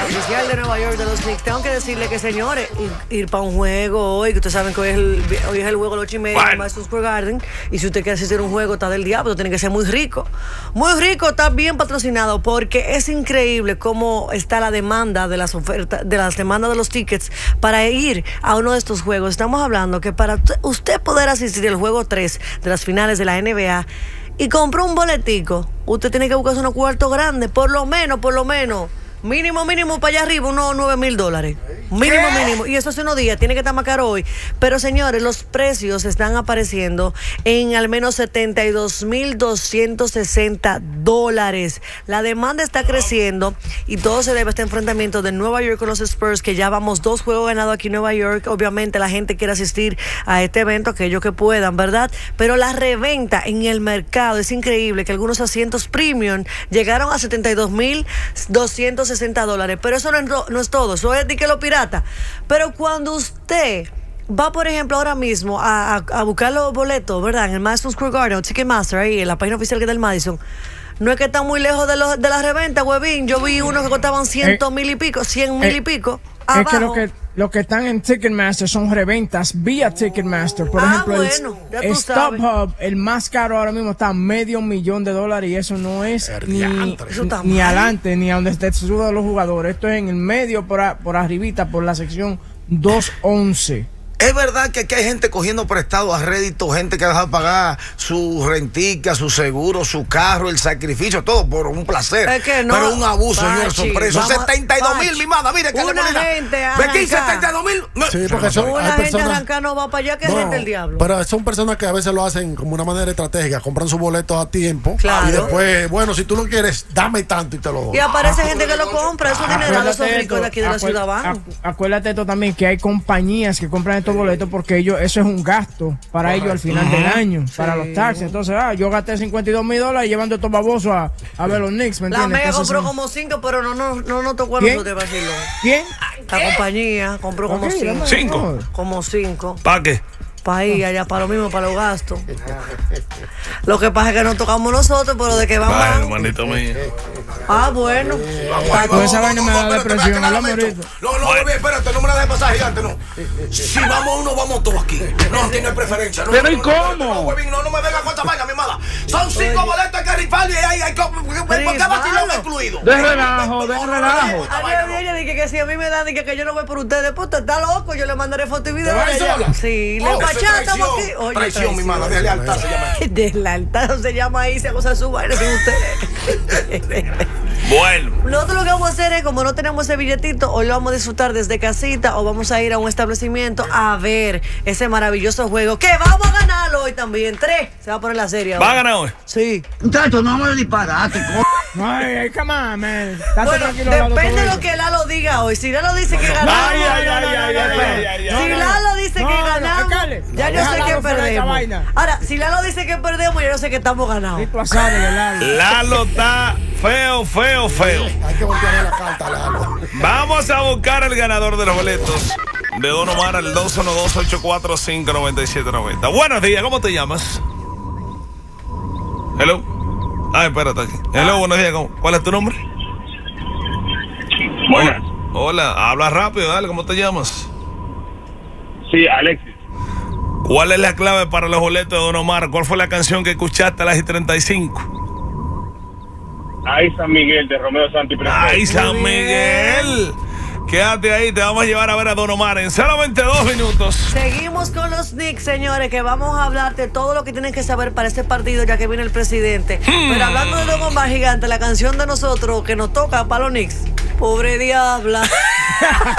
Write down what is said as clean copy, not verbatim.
oficial de Nueva York de los Knicks. Tengo que decirle que, señores, ir para un juego hoy, que ustedes saben que hoy es el juego a las 8:30 en Madison Square Garden, y si usted quiere asistir a un juego, está del diablo, tiene que ser muy rico. Muy rico, está bien patrocinado, porque es increíble cómo está la demanda de las ofertas, de las demandas de los tickets para ir a uno de estos juegos. Estamos hablando que para usted poder asistir al juego 3 de las finales de la NBA y comprar un boletico, usted tiene que buscarse unos cuartos grandes, por lo menos, mínimo para allá arriba, unos $9,000. Mínimo. Y eso hace unos días, tiene que estar más caro hoy. Pero, señores, los precios están apareciendo en al menos $72,260. La demanda está creciendo y todo se debe a este enfrentamiento de Nueva York con los Spurs, que ya vamos 2 juegos ganados aquí en Nueva York. Obviamente la gente quiere asistir a este evento, aquellos que puedan, ¿verdad? Pero la reventa en el mercado es increíble, que algunos asientos premium llegaron a $72,260. Pero eso no es todo, eso es de que lo pirata. Pero cuando usted va, por ejemplo, ahora mismo a buscar los boletos, ¿verdad? En el Madison Square Garden o Ticketmaster, ahí en la página oficial que es del Madison, no es que está muy lejos de la reventa, huevín. Yo vi unos que costaban 100,000 y pico, 100,000 y pico. Es que lo que están en Ticketmaster son reventas vía Ticketmaster. Por ejemplo, el StubHub, el más caro ahora mismo está a $500,000 y eso no es ni adelante, ni a donde se suban los jugadores. Esto es en el medio, por arribita, por la sección 211. Es verdad que aquí hay gente cogiendo prestado a rédito, gente que ha dejado de pagar su rentica, su seguro, su carro, el sacrificio, todo por un placer. Es que no, pero un abuso, señor, son presos. 72,000, mi madre, mire que una gente ¿de aquí 72,000? Sí, porque son, una gente arranca no va para allá, que es gente del diablo. Pero son personas que a veces lo hacen como una manera estratégica, compran sus boletos a tiempo, claro, y después, bueno, si tú lo quieres, dame tanto y te lo doy. Y aparece gente que lo compra, esos dineros son ricos de aquí de la ciudad van. Acuérdate esto también, que hay compañías que compran estos boletos porque eso es un gasto para ellos al final del año, para los taxis. Entonces, yo gasté $52,000 llevando estos babosos a ver los Knicks, ¿me entiendes? La Mega compró como 5, pero no tocó a nosotros de vacilo. ¿Quién? La compañía compró como 5. ¿5? Como 5. ¿Para qué? Para ir allá, para lo mismo, para los gastos. Lo que pasa es que no tocamos nosotros, pero de que van. Hermanito mío. Bueno. Con esa vaina me da depresión. No, espérate, no me la dejes pasar, gigante, no. Si vamos uno, vamos todos aquí. No tiene preferencia. ¿Pero y cómo? No me vengas con esta vaina, mi mala. Son 5 boletos que rifar y hay que. ¿Por qué vacilón excluido? De relajo. Ella dije que si a mí me dan, dije que yo no voy por ustedes. Puta, está loco. Yo le mandaré foto y video. Sí, le estamos aquí. Oye, traición, mi mala, de lealtad se llama. De lealtad se llama ahí, se goza su baile sin ustedes. Bueno. Nosotros lo que vamos a hacer es, como no tenemos ese billetito, hoy lo vamos a disfrutar desde casita o vamos a ir a un establecimiento a ver ese maravilloso juego que vamos a ganarlo hoy también. 3, se va a poner la serie ahora. ¿Va a ganar hoy? Sí. Muchachos, no vamos a disparate, Ay, come on, man. Bueno, depende de lo que Lalo diga hoy. Si Lalo dice que ganamos, si Lalo dice que ganamos, ya yo sé que perdemos. Ahora, si Lalo dice que perdemos, yo sé que estamos ganados. Lalo está feo. Hay que voltear la carta, Lalo. Vamos a buscar el ganador de los boletos de Don Omar al 212-845-9790. Buenos días, ¿cómo te llamas? Hello. Espérate aquí. Hello, buenos días. ¿Cuál es tu nombre? Buenas. Hola, habla rápido, dale, ¿cómo te llamas? Sí, Alexis. ¿Cuál es la clave para los boletos de Don Omar? ¿Cuál fue la canción que escuchaste a las 35? Ahí San Miguel, de Romeo Santos y Presidente. ¡Ay, San Miguel! Quédate ahí, te vamos a llevar a ver a Don Omar en solamente 2 minutos. Seguimos con los Knicks, señores, que vamos a hablar de todo lo que tienen que saber para este partido, ya que viene el presidente. Pero hablando de Don Omar, gigante, la canción de nosotros que nos toca para los Knicks, pobre diabla.